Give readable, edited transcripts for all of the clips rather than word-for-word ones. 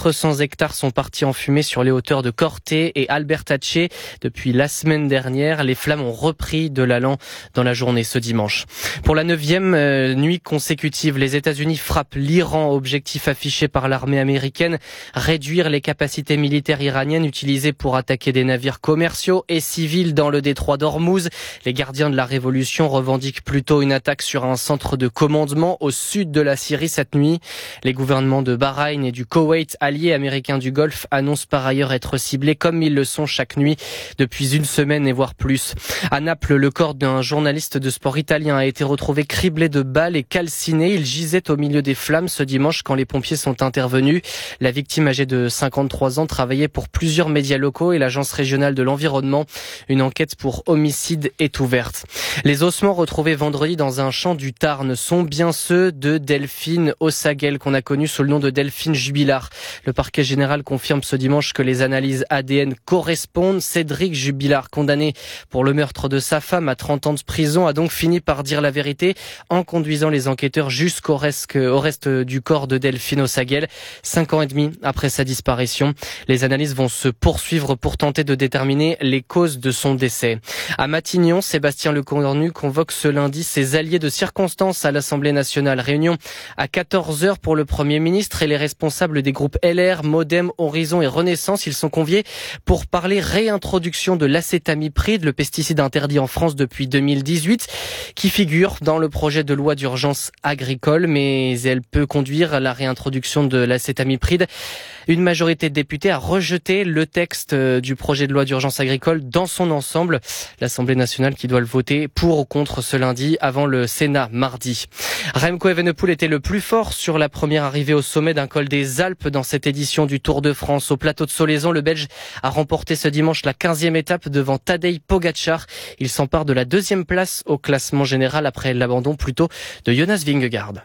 400 hectares sont partis en fumée sur les hauteurs de Corte et Albertache depuis la semaine dernière. Les flammes ont repris de l'allant dans la journée ce dimanche. Pour la 9e nuit consécutive, les États-Unis frappent l'Iran. Objectif affiché par l'armée américaine, réduire les capacités militaires iraniennes utilisées pour attaquer des navires commerciaux et civils dans le détroit d'Ormuz. Les gardiens de la révolution revendiquent plutôt une attaque sur un centre de commandement au sud de la Syrie cette nuit. Les gouvernements de Bahreïn et du Koweït, alliés américains du Golfe, annoncent par ailleurs être ciblés comme ils le sont chaque nuit depuis une semaine et voire plus. À Naples, le corps d'un journaliste de sport italien a été retrouvé criblé de balles et calciné. Il gisait au milieu des flammes ce dimanche quand les pompiers sont intervenus. La victime, âgée de 53 ans, travaillait pour plusieurs médias locaux et l'agence régionale de l'environnement. Une enquête pour homicide est ouverte. Les ossements retrouvés vendredi dans un champ du Tarn sont bien ceux de Delphine Ossaguel, qu'on a connu sous le nom de Delphine Jubilard. Le parquet général confirme ce dimanche que les analyses ADN correspondent. Cédric Jubilard, condamné pour le meurtre de sa femme à 30 ans de prison, a donc fini par dire la vérité en conduisant les enquêteurs jusqu'au reste du corps de Delphine Ossaguel. 5 ans et demi après sa disparition, les analyses vont se poursuivre pour tenter de déterminer les causes de son décès. À Matignon, Sébastien Lecornu convoque ce lundi ses alliés de circonstance à l'Assemblée nationale. Réunion à 14h pour le Premier ministre et les responsables des groupes LR, Modem, Horizon et Renaissance. Ils sont conviés pour parler réintroduction de l'acétamipride, le pesticide interdit en France depuis 2018, qui figure dans le projet de loi d'urgence agricole, mais elle peut conduire à la réintroduction de l'acétamipride. Une majorité de députés a rejeté le texte du projet de loi d'urgence agricole dans son ensemble. L'Assemblée nationale qui doit le voter pour ou contre ce lundi avant le Sénat mardi. Remco Evenepoel était le plus fort sur la première arrivée au sommet d'un col des Alpes dans cette édition du Tour de France. Au plateau de Solaizon, le Belge a remporté ce dimanche la 15e étape devant Tadej Pogačar. Il s'empare de la 2e place au classement général après l'abandon plutôt de Jonas Vingegaard.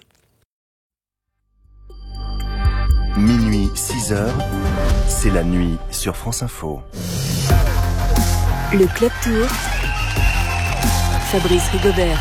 Minuit 6h, c'est la nuit sur France Info. Le Club Tour, Fabrice Rigobert.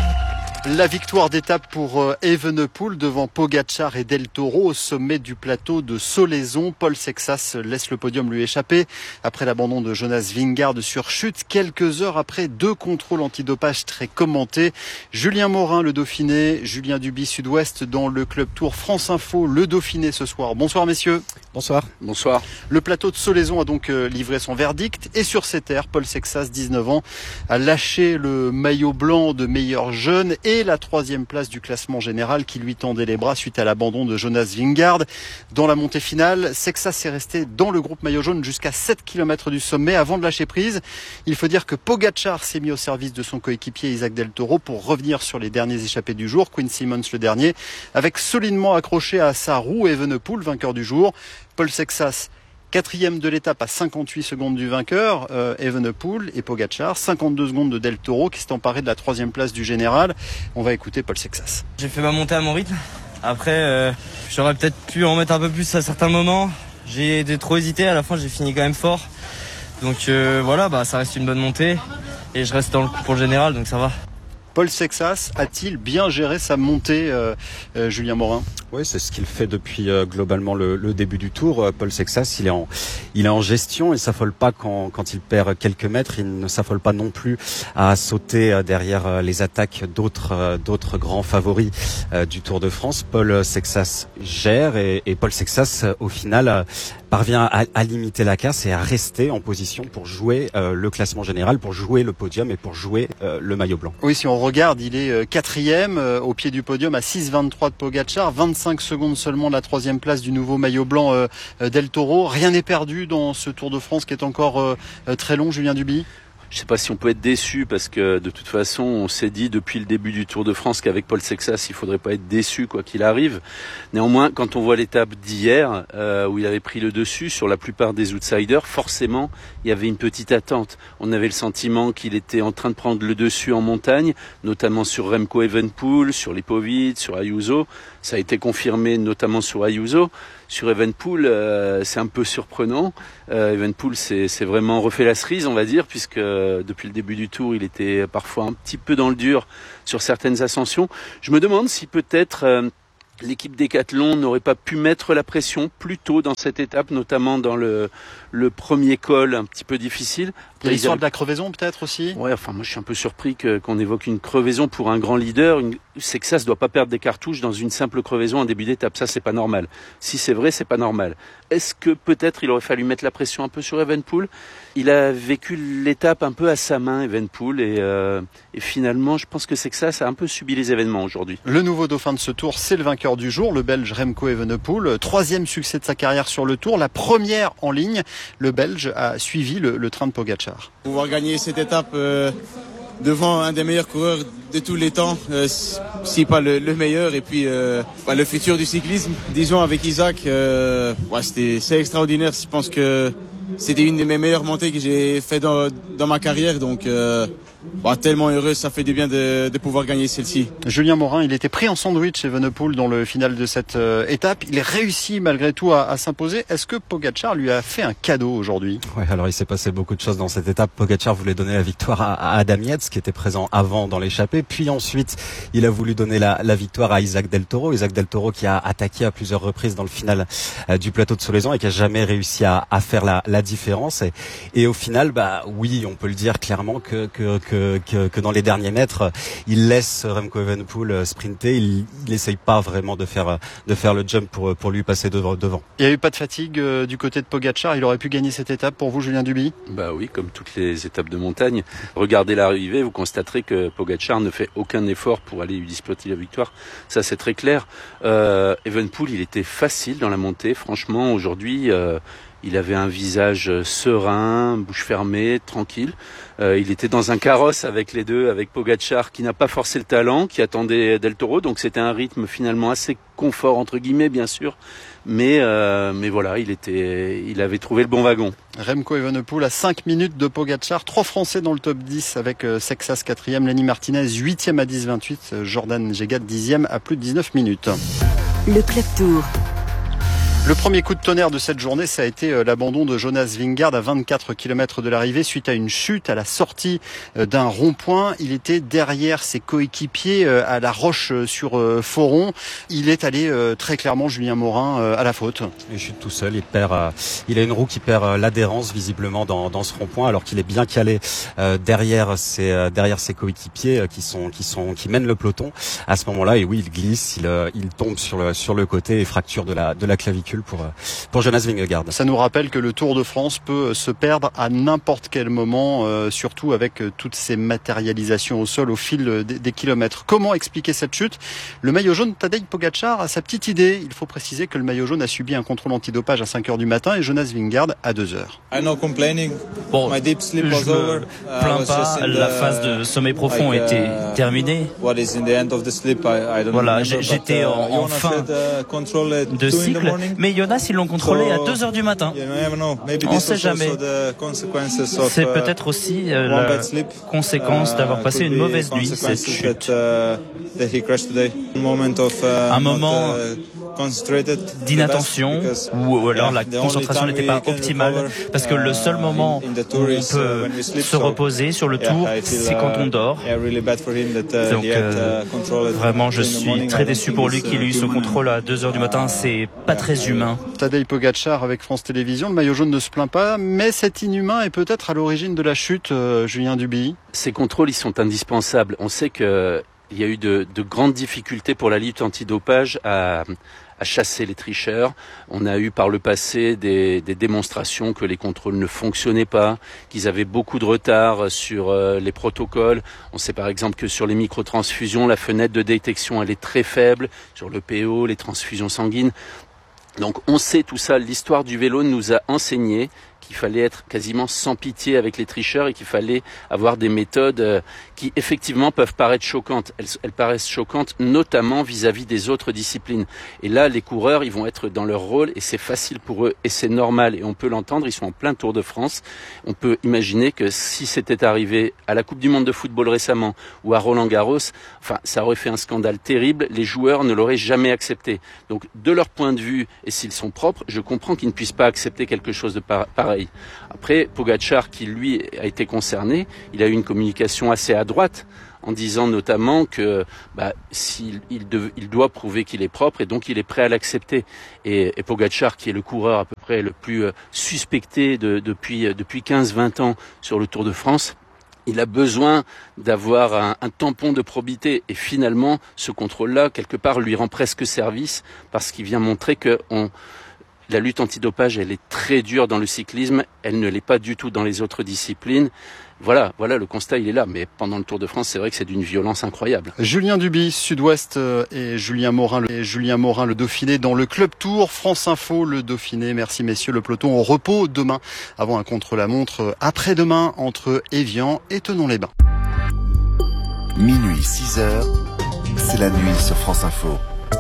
La victoire d'étape pour Evenepoel devant Pogačar et Del Toro au sommet du plateau de Solaizon. Paul Sexas laisse le podium lui échapper après l'abandon de Jonas Vingegaard sur chute. Quelques heures après 2 contrôles antidopage très commentés. Julien Morin, le Dauphiné, Julien Duby, Sud-Ouest dans le Club Tour France Info. Le Dauphiné ce soir. Bonsoir messieurs. Bonsoir. Bonsoir. Le plateau de Solaizon a donc livré son verdict et sur ces terres, Paul Sexas, 19 ans, a lâché le maillot blanc de meilleur jeune et la 3e place du classement général qui lui tendait les bras suite à l'abandon de Jonas Vingegaard. Dans la montée finale, Sexas est resté dans le groupe maillot jaune jusqu'à 7 km du sommet avant de lâcher prise. Il faut dire que Pogačar s'est mis au service de son coéquipier Isaac Del Toro pour revenir sur les derniers échappés du jour. Quinn Simmons le dernier, avec solidement accroché à sa roue Evenepoel, vainqueur du jour. Paul Sexas, 4e de l'étape à 58 secondes du vainqueur, Evenepoel et Pogačar, 52 secondes de Del Toro qui s'est emparé de la 3e place du général. On va écouter Paul Sexas. J'ai fait ma montée à mon rythme. Après, j'aurais peut-être pu en mettre un peu plus à certains moments. J'ai trop hésité, à la fin j'ai fini quand même fort. Donc voilà, ça reste une bonne montée et je reste dans le coup pour le général, donc ça va. Paul Sexas a-t-il bien géré sa montée, Julien Morin ? Oui, c'est ce qu'il fait depuis globalement le début du tour. Paul Sexas, il est en gestion, il s'affole pas quand il perd quelques mètres, il ne s'affole pas non plus à sauter derrière les attaques d'autres grands favoris du Tour de France. Paul Sexas gère et Paul Sexas, au final, parvient à limiter la casse et à rester en position pour jouer le classement général, pour jouer le podium et pour jouer le maillot blanc. Oui, si on regarde, il est 4e au pied du podium à 6,23 de Pogačar, 25 secondes seulement de la 3e place du nouveau maillot blanc Del Toro. Rien n'est perdu dans ce Tour de France qui est encore très long, Julien Duby. Je ne sais pas si on peut être déçu parce que de toute façon on s'est dit depuis le début du Tour de France qu'avec Paul Sexas il faudrait pas être déçu quoi qu'il arrive. Néanmoins quand on voit l'étape d'hier où il avait pris le dessus sur la plupart des outsiders, forcément il y avait une petite attente. On avait le sentiment qu'il était en train de prendre le dessus en montagne, notamment sur Remco Evenepoel, sur Lipovic, sur Ayuso. Ça a été confirmé notamment sur Ayuso. Sur Evenepoel, c'est un peu surprenant. Evenepoel s'est vraiment refait la cerise, on va dire, puisque depuis le début du Tour, il était parfois un petit peu dans le dur sur certaines ascensions. Je me demande si peut-être l'équipe Décathlon n'aurait pas pu mettre la pression plus tôt dans cette étape, notamment dans le premier col un petit peu difficile. Il y a l'histoire de la crevaison peut-être aussi. Ouais, enfin moi je suis un peu surpris qu'on évoque une crevaison pour un grand leader. C'est que ça ne doit pas perdre des cartouches dans une simple crevaison en début d'étape. Ça c'est pas normal. Si c'est vrai, c'est pas normal. Est-ce que peut-être il aurait fallu mettre la pression un peu sur Evenepoel ? Il a vécu l'étape un peu à sa main, Evenepoel, et finalement je pense que c'est que ça a un peu subi les événements aujourd'hui. Le nouveau dauphin de ce Tour, c'est le vainqueur du jour, le Belge Remco Evenepoel. 3e succès de sa carrière sur le Tour, la première en ligne. Le Belge a suivi le train de Pogačar. Pouvoir gagner cette étape devant un des meilleurs coureurs de tous les temps, si pas le meilleur, et puis le futur du cyclisme. Disons avec Isaac, c'est extraordinaire. Je pense que c'était une de mes meilleures montées que j'ai fait dans ma carrière, donc tellement heureux, ça fait du bien de pouvoir gagner celle-ci. Julien Morin, il était pris en sandwich Evenepoel dans le final de cette étape. Il réussit malgré tout à s'imposer. Est-ce que Pogačar lui a fait un cadeau aujourd'hui ? Ouais, alors il s'est passé beaucoup de choses dans cette étape. Pogačar voulait donner la victoire à Adam Yates, qui était présent avant dans l'échappée. Puis ensuite, il a voulu donner la victoire à Isaac Del Toro. Isaac Del Toro qui a attaqué à plusieurs reprises dans le final du plateau de Solaizon et qui a jamais réussi à faire la différence. Et au final, oui, on peut le dire clairement que dans les derniers mètres, il laisse Remco Evenepoel sprinter. Il n'essaye pas vraiment de faire le jump pour lui passer devant. Il n'y a eu pas de fatigue du côté de Pogačar. Il aurait pu gagner cette étape pour vous, Julien Duby ? Bah oui, comme toutes les étapes de montagne. Regardez l'arrivée, vous constaterez que Pogačar ne fait aucun effort pour aller lui disputer la victoire. Ça, c'est très clair. Evenepoel, il était facile dans la montée. Franchement, aujourd'hui, il avait un visage serein, bouche fermée, tranquille. Il était dans un carrosse avec les deux, avec Pogačar qui n'a pas forcé le talent, qui attendait Del Toro. Donc c'était un rythme finalement assez confort entre guillemets bien sûr. Mais voilà, il avait trouvé le bon wagon. Remco Evenepoel à 5 minutes de Pogačar. 3 Français dans le top 10 avec Sexas 4e, Lenny Martinez 8e à 10,28, Jordan Jegat 10e à plus de 19 minutes. Le Club Tour. Le premier coup de tonnerre de cette journée, ça a été l'abandon de Jonas Vingegaard à 24 km de l'arrivée suite à une chute à la sortie d'un rond-point. Il était derrière ses coéquipiers à la Roche-sur-Foron. Il est allé très clairement, Julien Morin, à la faute. Il chute tout seul, il a une roue qui perd l'adhérence visiblement dans ce rond-point alors qu'il est bien calé derrière ses coéquipiers qui mènent le peloton. À ce moment-là, et oui, il glisse, il tombe sur le côté et fracture de la clavicule pour Jonas Vingegaard. Ça nous rappelle que le Tour de France peut se perdre à n'importe quel moment, surtout avec toutes ces matérialisations au sol au fil des kilomètres. Comment expliquer cette chute ? Le maillot jaune Tadej Pogačar a sa petite idée. Il faut préciser que le maillot jaune a subi un contrôle antidopage à 5h du matin et Jonas Vingegaard à 2h. Bon, je me plains pas, la phase de sommeil profond était terminée. Voilà, j'étais en fin de cycle, mais Jonas, ils l'ont contrôlé à 2h du matin. On ne sait jamais. C'est peut-être aussi la conséquence d'avoir passé une mauvaise nuit, cette chute. Un moment d'inattention ou alors la concentration n'était pas optimale parce que le seul moment où on peut se reposer sur le tour, c'est quand on dort. Donc vraiment, je suis très déçu pour lui qu'il ait eu ce contrôle à 2h du matin. C'est pas très humain. Tadej Pogačar avec France Télévisions, le maillot jaune ne se plaint pas, mais cet inhumain est peut-être à l'origine de la chute, Julien Duby. Ces contrôles, ils sont indispensables. On sait que il y a eu de grandes difficultés pour la lutte antidopage à chasser les tricheurs. On a eu par le passé des démonstrations que les contrôles ne fonctionnaient pas, qu'ils avaient beaucoup de retard sur les protocoles. On sait par exemple que sur les microtransfusions, la fenêtre de détection elle est très faible, sur le PO, les transfusions sanguines. Donc on sait tout ça, l'histoire du vélo nous a enseigné qu'il fallait être quasiment sans pitié avec les tricheurs et qu'il fallait avoir des méthodes qui effectivement peuvent paraître choquantes. Elles paraissent choquantes notamment vis-à-vis des autres disciplines. Et là, les coureurs, ils vont être dans leur rôle et c'est facile pour eux et c'est normal. Et on peut l'entendre, ils sont en plein Tour de France. On peut imaginer que si c'était arrivé à la Coupe du Monde de football récemment ou à Roland-Garros, enfin, ça aurait fait un scandale terrible. Les joueurs ne l'auraient jamais accepté. Donc, de leur point de vue, et s'ils sont propres, je comprends qu'ils ne puissent pas accepter quelque chose de pareil. Après, Pogačar, qui lui a été concerné, il a eu une communication assez à droite en disant notamment que il doit prouver qu'il est propre et donc il est prêt à l'accepter. Et Pogačar, qui est le coureur à peu près le plus suspecté depuis 15-20 ans sur le Tour de France, il a besoin d'avoir un tampon de probité. Et finalement, ce contrôle-là, quelque part, lui rend presque service parce qu'il vient montrer que la lutte antidopage, elle est très dure dans le cyclisme. Elle ne l'est pas du tout dans les autres disciplines. Voilà, le constat, il est là. Mais pendant le Tour de France, c'est vrai que c'est d'une violence incroyable. Julien Duby, Sud-Ouest, et Julien Morin, le Dauphiné dans le Club Tour. France Info, le Dauphiné. Merci messieurs, le peloton au repos demain avant un contre-la-montre après-demain entre Évian et Thonon-les-Bains. Minuit 6h, c'est la nuit sur France Info.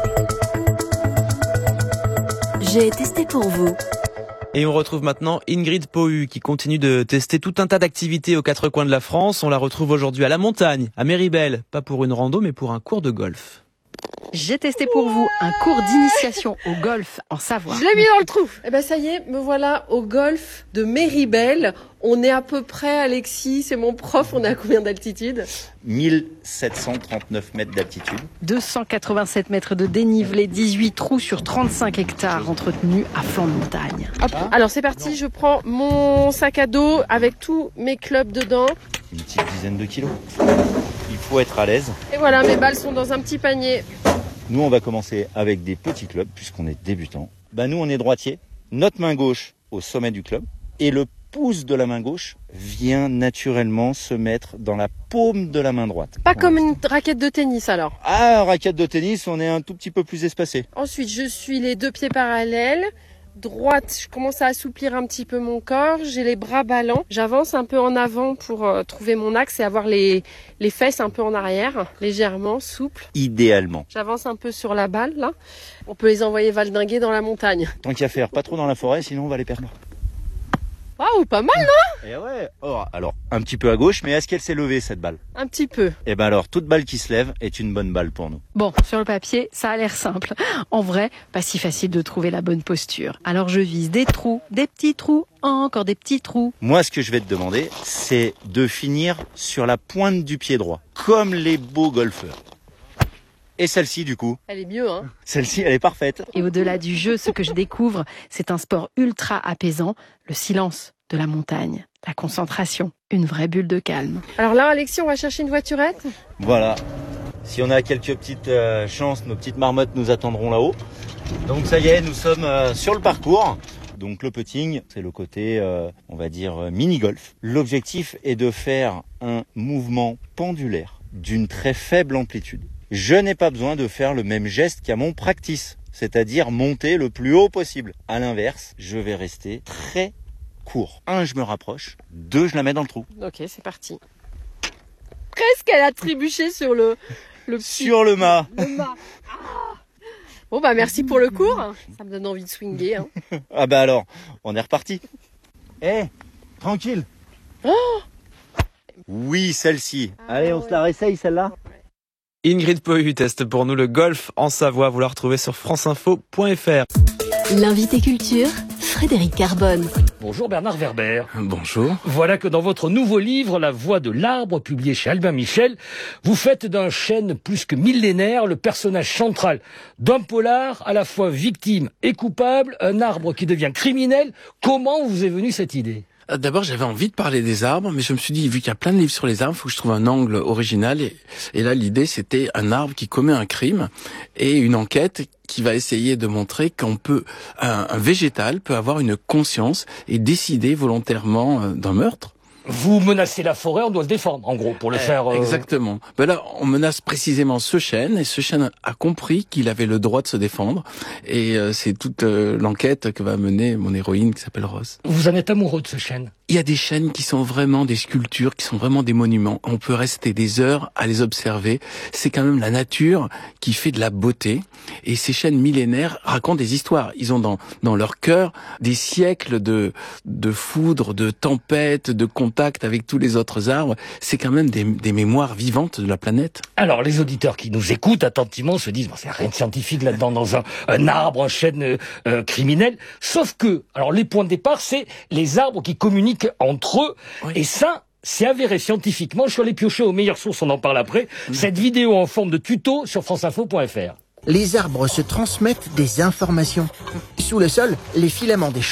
J'ai testé pour vous. Et on retrouve maintenant Ingrid Pohu qui continue de tester tout un tas d'activités aux quatre coins de la France. On la retrouve aujourd'hui à la montagne, à Méribel, pas pour une rando mais pour un cours de golf. J'ai testé pour vous un cours d'initiation au golf en Savoie. Je l'ai mis dans le trou. Eh ben ça y est, me voilà au golf de Méribel. On est à peu près, Alexis, c'est mon prof, on est à combien d'altitude ? 1739 mètres d'altitude. 287 mètres de dénivelé, 18 trous sur 35 hectares entretenus à flanc de montagne. Hop. Alors c'est parti, je prends mon sac à dos avec tous mes clubs dedans. Une petite dizaine de kilos. Il faut être à l'aise. Et voilà, mes balles sont dans un petit panier. Nous, on va commencer avec des petits clubs puisqu'on est débutant. Nous, on est droitier. Notre main gauche au sommet du club et le pouce de la main gauche vient naturellement se mettre dans la paume de la main droite. Pas comme une raquette de tennis alors. Ah, raquette de tennis, on est un tout petit peu plus espacé. Ensuite, je suis les deux pieds parallèles. Droite, je commence à assouplir un petit peu mon corps, j'ai les bras ballants, j'avance un peu en avant pour trouver mon axe et avoir les fesses un peu en arrière, légèrement, souples. Idéalement. J'avance un peu sur la balle là, on peut les envoyer valdinguer dans la montagne. Tant qu'à faire, pas trop dans la forêt, sinon on va les perdre. Waouh, pas mal non ? Et ouais. Oh, alors, un petit peu à gauche, mais est-ce qu'elle s'est levée cette balle ? Un petit peu. Et alors, toute balle qui se lève est une bonne balle pour nous. Bon, sur le papier, ça a l'air simple. En vrai, pas si facile de trouver la bonne posture. Alors je vise des trous, des petits trous, encore des petits trous. Moi, ce que je vais te demander, c'est de finir sur la pointe du pied droit, comme les beaux golfeurs. Et celle-ci, du coup ? Elle est mieux, hein ? Celle-ci, elle est parfaite. Et au-delà du jeu, ce que je découvre, c'est un sport ultra apaisant, le silence de la montagne, la concentration, une vraie bulle de calme. Alors là, Alexis, on va chercher une voiturette ? Voilà. Si on a quelques petites chances, nos petites marmottes nous attendront là-haut. Donc ça y est, nous sommes sur le parcours. Donc le putting, c'est le côté, on va dire, mini-golf. L'objectif est de faire un mouvement pendulaire d'une très faible amplitude. Je n'ai pas besoin de faire le même geste qu'à mon practice, c'est-à-dire monter le plus haut possible. À l'inverse, je vais rester très court. 1, je me rapproche. 2, je la mets dans le trou. Ok, c'est parti. Presque, elle a trébuché sur le petit... Sur le mât. Le mât. Ah. Bon, merci pour le cours. Ça me donne envie de swinguer. Hein. Ah alors, on est reparti. Tranquille. Oh. Oui, celle-ci. Allez, on se la réessaye, celle-là. Ingrid Pohu teste pour nous le golf en Savoie. Vous la retrouvez sur franceinfo.fr. L'invité culture, Frédéric Carbone. Bonjour Bernard Werber. Bonjour. Voilà que dans votre nouveau livre, La Voix de l'arbre, publié chez Albin Michel, vous faites d'un chêne plus que millénaire le personnage central d'un polar à la fois victime et coupable, un arbre qui devient criminel. Comment vous est venue cette idée ? D'abord, j'avais envie de parler des arbres, mais je me suis dit, vu qu'il y a plein de livres sur les arbres, il faut que je trouve un angle original. Et là, l'idée, c'était un arbre qui commet un crime et une enquête qui va essayer de montrer qu'un végétal peut avoir une conscience et décider volontairement d'un meurtre. Vous menacez la forêt, on doit se défendre, en gros, pour le faire... Exactement. Là, on menace précisément ce chêne, et ce chêne a compris qu'il avait le droit de se défendre, et c'est toute l'enquête que va mener mon héroïne, qui s'appelle Rose. Vous en êtes amoureux de ce chêne ? Il y a des chênes qui sont vraiment des sculptures, qui sont vraiment des monuments. On peut rester des heures à les observer. C'est quand même la nature qui fait de la beauté. Et ces chênes millénaires racontent des histoires. Ils ont dans leur cœur des siècles de foudre, de tempêtes, de contact avec tous les autres arbres. C'est quand même des mémoires vivantes de la planète. Alors, les auditeurs qui nous écoutent attentivement se disent, c'est rien de scientifique là-dedans, dans un arbre, un chêne criminel. Sauf que, alors les points de départ, c'est les arbres qui communiquent entre eux. Oui. Et ça, C'est avéré scientifiquement, je suis allé piocher aux meilleures sources, on en parle après. Cette vidéo en forme de tuto sur franceinfo.fr. Les arbres se transmettent des informations. Sous le sol, les filaments des